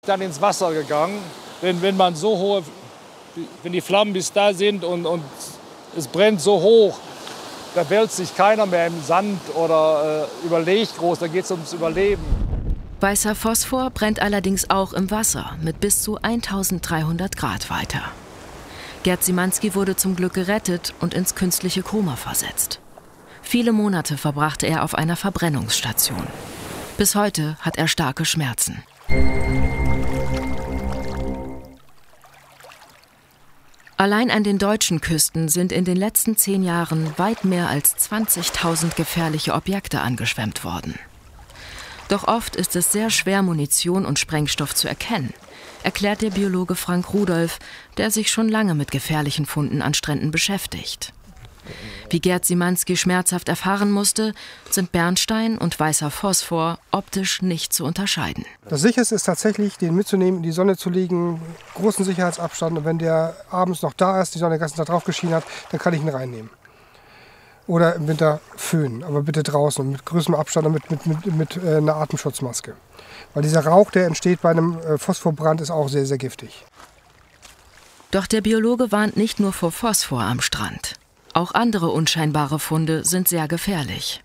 Dann ins Wasser gegangen. Wenn man so hohe, wenn die Flammen bis da sind und es brennt so hoch, da wälzt sich keiner mehr im Sand oder überlegt groß, da geht es ums Überleben. Weißer Phosphor brennt allerdings auch im Wasser mit bis zu 1300 Grad weiter. Gerd Szymanski wurde zum Glück gerettet und ins künstliche Koma versetzt. Viele Monate verbrachte er auf einer Verbrennungsstation. Bis heute hat er starke Schmerzen. Allein an den deutschen Küsten sind in den letzten 10 Jahren weit mehr als 20.000 gefährliche Objekte angeschwemmt worden. Doch oft ist es sehr schwer, Munition und Sprengstoff zu erkennen, erklärt der Biologe Frank Rudolph, der sich schon lange mit gefährlichen Funden an Stränden beschäftigt. Wie Gerd Szymanski schmerzhaft erfahren musste, sind Bernstein und weißer Phosphor optisch nicht zu unterscheiden. Das Sicherste ist tatsächlich, den mitzunehmen, in die Sonne zu legen, großen Sicherheitsabstand. Und wenn der abends noch da ist, die Sonne den ganzen Tag drauf geschienen hat, dann kann ich ihn reinnehmen. Oder im Winter föhnen, aber bitte draußen und mit größerem Abstand und mit einer Atemschutzmaske. Weil dieser Rauch, der entsteht bei einem Phosphorbrand, ist auch sehr, sehr giftig. Doch der Biologe warnt nicht nur vor Phosphor am Strand. Auch andere unscheinbare Funde sind sehr gefährlich.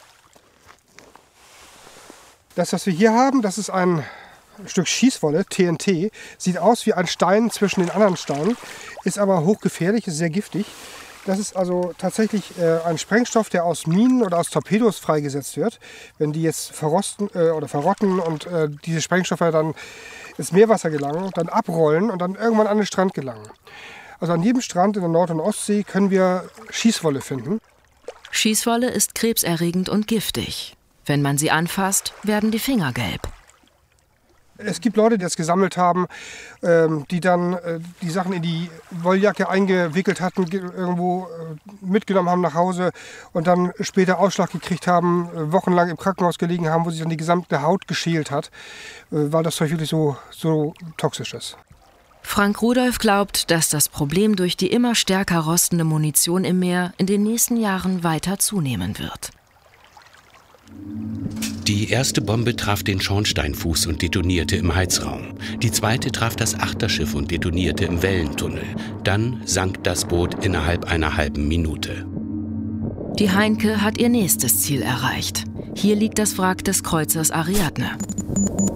Das, was wir hier haben, das ist ein Stück Schießwolle, TNT. Sieht aus wie ein Stein zwischen den anderen Steinen, ist aber hochgefährlich, ist sehr giftig. Das ist also tatsächlich ein Sprengstoff, der aus Minen oder aus Torpedos freigesetzt wird. Wenn die jetzt verrosten oder verrotten und diese Sprengstoffe dann ins Meerwasser gelangen, dann abrollen und dann irgendwann an den Strand gelangen. Also an jedem Strand in der Nord- und Ostsee können wir Schießwolle finden. Schießwolle ist krebserregend und giftig. Wenn man sie anfasst, werden die Finger gelb. Es gibt Leute, die das gesammelt haben, die dann die Sachen in die Wolljacke eingewickelt hatten, irgendwo mitgenommen haben nach Hause und dann später Ausschlag gekriegt haben, wochenlang im Krankenhaus gelegen haben, wo sich dann die gesamte Haut geschält hat, weil das Zeug wirklich so toxisch ist. Frank Rudolph glaubt, dass das Problem durch die immer stärker rostende Munition im Meer in den nächsten Jahren weiter zunehmen wird. Die erste Bombe traf den Schornsteinfuß und detonierte im Heizraum. Die zweite traf das Achterschiff und detonierte im Wellentunnel. Dann sank das Boot innerhalb einer halben Minute. Die Heinke hat ihr nächstes Ziel erreicht. Hier liegt das Wrack des Kreuzers Ariadne.